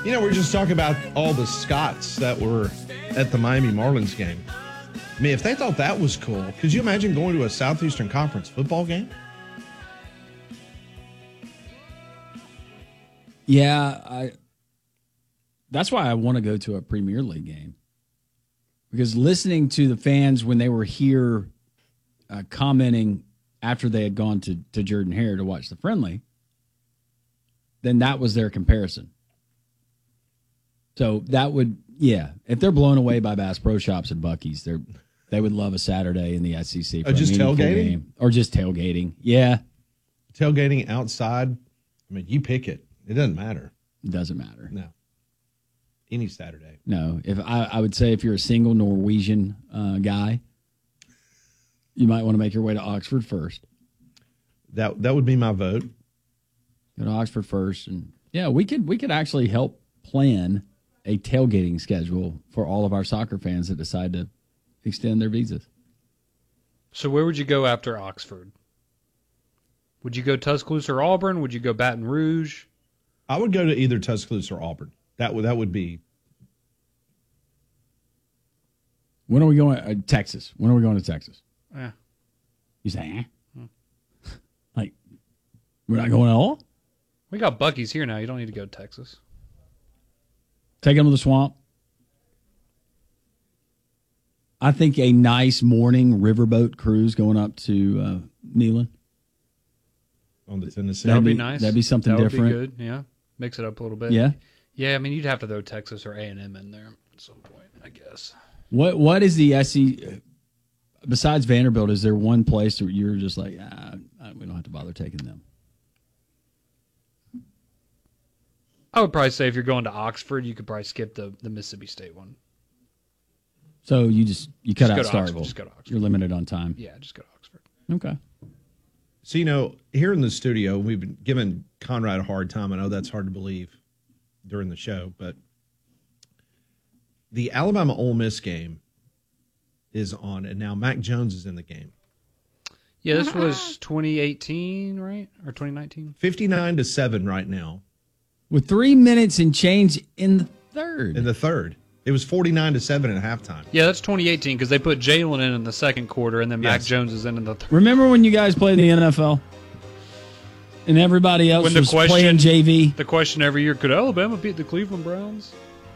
You know, we're just talking about all the Scots that were at the Miami Marlins game. I mean, if they thought that was cool, could you imagine going to a Southeastern Conference football game? Yeah, that's why I want to go to a Premier League game. Because listening to the fans when they were here commenting after they had gone to Jordan-Hare to watch the friendly, then that was their comparison. So that would, yeah, if they're blown away by Bass Pro Shops and Buc-ee's, they would love a Saturday in the SEC. For just tailgating? Game. Or just tailgating, yeah. Tailgating outside, I mean, you pick it. It doesn't matter. It doesn't matter. No. Any Saturday. No. If I would say if you're a single Norwegian guy, you might want to make your way to Oxford first. That would be my vote. Go to Oxford first. And yeah, we could actually help plan a tailgating schedule for all of our soccer fans that decide to extend their visas. So where would you go after Oxford? Would you go Tuscaloosa or Auburn? Would you go Baton Rouge? I would go to either Tuscaloosa or Auburn. That would be. When are we going? Texas. When are we going to Texas? Yeah. You say, like, we're not going at all? We got Buc-ee's here now. You don't need to go to Texas. Take them to the swamp. I think a nice morning riverboat cruise going up to Neyland. On the Tennessee. That would be nice. That'd be something different. That would be good, yeah. Mix it up a little bit. Yeah? Yeah, I mean, you'd have to throw Texas or A&M in there at some point, I guess. What is the SEC, besides Vanderbilt, is there one place where you're just like, we don't have to bother taking them? I would probably say if you're going to Oxford, you could probably skip the Mississippi State one. So you cut out Starkville. Starkville. Just go to Oxford. You're limited on time. Yeah, just go to Oxford. Okay. So, you know, here in the studio, we've been giving Conrad a hard time. I know that's hard to believe during the show, but the Alabama-Ole Miss game is on, and now Mac Jones is in the game. Yeah, this was 2018, right? Or 2019? 59-7 right now. With 3 minutes and change in the third. In the third. It was 49-7 at halftime. Yeah, that's 2018 because they put Jalen in the second quarter, and then Mac Jones is in the third. Remember when you guys played in the NFL? And everybody else was playing JV? The question every year, could Alabama beat the Cleveland Browns?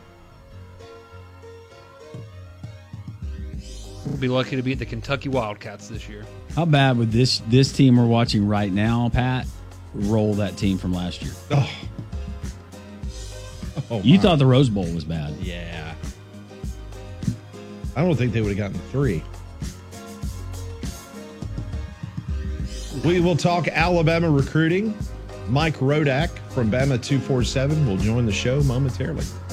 We'll be lucky to beat the Kentucky Wildcats this year. How bad would this team we're watching right now, Pat, roll that team from last year? Oh, you thought the Rose Bowl was bad. Yeah. I don't think they would have gotten 3. We will talk Alabama recruiting. Mike Rodak from Bama 247 will join the show momentarily.